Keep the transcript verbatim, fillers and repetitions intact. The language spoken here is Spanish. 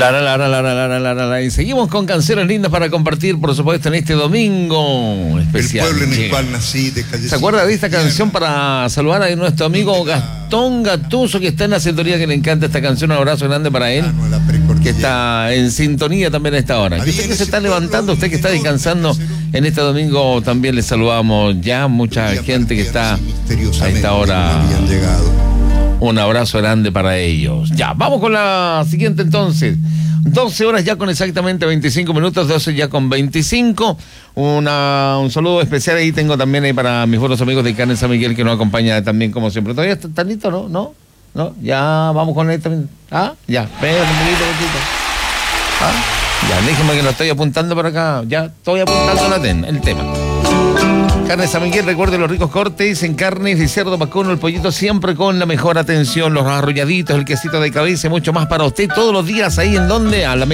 La, la, la, la, la, la, la, la, la, la. Y seguimos con canciones lindas para compartir, por supuesto, en este domingo especial. El pueblo en el cual nací, de calle. ¿Se acuerda de esta canción para saludar a nuestro amigo Gastón Gattuso, que está en la sintonía, que le encanta esta canción? Un abrazo grande para él, que está en sintonía también a esta hora. Que usted que se está levantando, usted que está descansando en este domingo, también le saludamos ya. Mucha gente que está a esta hora. Un abrazo grande para ellos. Ya, vamos con la siguiente entonces. doce horas ya con exactamente veinticinco minutos, doce ya con veinticinco. Una, un saludo especial ahí tengo también ahí para mis buenos amigos de Carne San Miguel, que nos acompaña también como siempre. ¿Todavía está listo, no? ¿No? ¿No? Ya vamos con esto. ¿Ah? Ya, espera un poquito, poquito. ¿Ah? Ya, déjeme que lo estoy apuntando por acá. Ya estoy apuntando la ten, el tema. Carne San Miguel, recuerde los ricos cortes en carnes de cerdo, vacuno, el pollito siempre con la mejor atención, los arrolladitos, el quesito de cabeza y mucho más para usted todos los días ahí en donde a la